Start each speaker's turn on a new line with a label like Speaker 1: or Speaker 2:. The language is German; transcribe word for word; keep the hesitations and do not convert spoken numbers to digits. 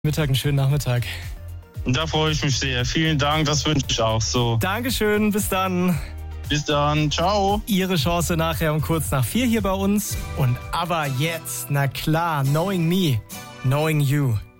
Speaker 1: Mittag, einen schönen Nachmittag.
Speaker 2: Da freue ich mich sehr. Vielen Dank, das wünsche ich auch so.
Speaker 1: Dankeschön, bis dann.
Speaker 2: Bis dann, ciao.
Speaker 1: Ihre Chance nachher um kurz nach vier hier bei uns. Und aber jetzt, na klar, Knowing Me, Knowing You.